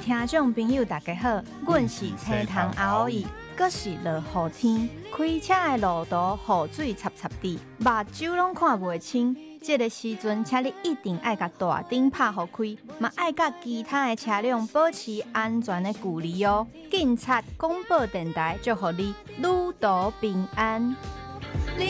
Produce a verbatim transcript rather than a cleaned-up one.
听众朋友大家好，阮是青塘阿姨，阁是落雨天，开车的路途雨水插插地，目睭拢看袂清。这个时阵，请你一定爱甲大灯拍互开，嘛爱甲其他的车辆保持安全的距离哦。警察广播电台祝福你旅途平安。